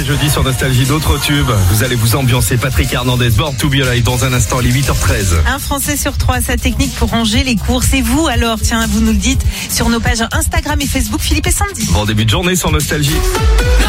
c'est jeudi sur Nostalgie, d'autres tubes. Vous allez vous ambiancer. Patrick Hernandez, Born to Be Alive dans un instant, il est 8h13. Un Français sur 3 a sa technique pour ranger les courses. Et vous alors, tiens, vous nous le dites sur nos pages Instagram et Facebook, Philippe et Sandy. Bon début de journée sur Nostalgie.